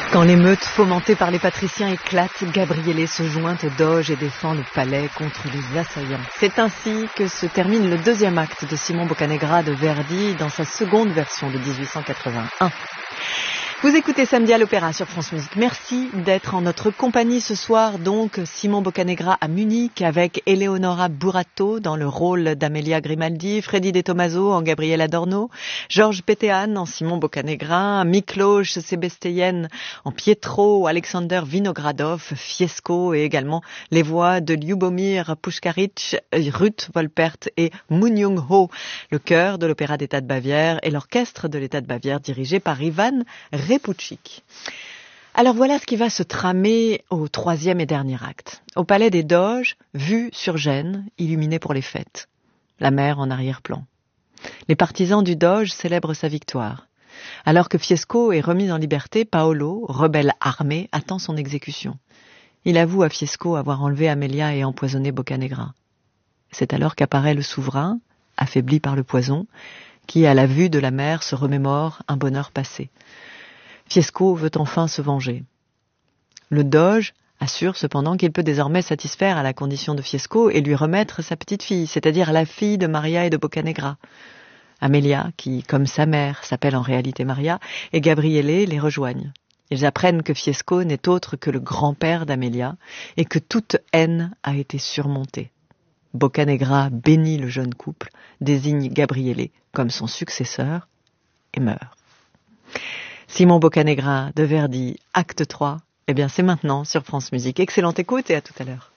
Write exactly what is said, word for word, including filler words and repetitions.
Quand l'émeute fomentée par les patriciens éclate, Gabriele se joint au doge et défend le palais contre les assaillants. C'est ainsi que se termine le deuxième acte de Simon Boccanegra de Verdi dans sa seconde version de dix-huit cent quatre-vingt-un. Vous écoutez Samedi à l'Opéra sur France Musique. Merci d'être en notre compagnie ce soir. Donc, Simon Boccanegra à Munich avec Eleonora Burato dans le rôle d'Amelia Grimaldi, Freddy De Tomaso en Gabriel Adorno, Georges Pétéan en Simon Boccanegra, Miklos Sebestyen en Pietro, Alexander Vinogradov, Fiesco et également les voix de Lyubomir Pushkarich, Ruth Volpert et Moon Young-ho, le chœur de l'Opéra d'État de Bavière et l'orchestre de l'État de Bavière dirigé par Ivan Repucik. Alors voilà ce qui va se tramer au troisième et dernier acte. Au palais des Doges, vue sur Gênes, illuminée pour les fêtes. La mer en arrière-plan. Les partisans du Doge célèbrent sa victoire. Alors que Fiesco est remis en liberté, Paolo, rebelle armé, attend son exécution. Il avoue à Fiesco avoir enlevé Amelia et empoisonné Boccanegra. C'est alors qu'apparaît le souverain, affaibli par le poison, qui, à la vue de la mer, se remémore un bonheur passé. Fiesco veut enfin se venger. Le doge assure cependant qu'il peut désormais satisfaire à la condition de Fiesco et lui remettre sa petite fille, c'est-à-dire la fille de Maria et de Boccanegra. Amelia, qui, comme sa mère, s'appelle en réalité Maria, et Gabriele les rejoignent. Ils apprennent que Fiesco n'est autre que le grand-père d'Amelia et que toute haine a été surmontée. Boccanegra bénit le jeune couple, désigne Gabriele comme son successeur et meurt. Simon Boccanegra de Verdi, acte trois, eh bien c'est maintenant sur France Musique. Excellente écoute et à tout à l'heure.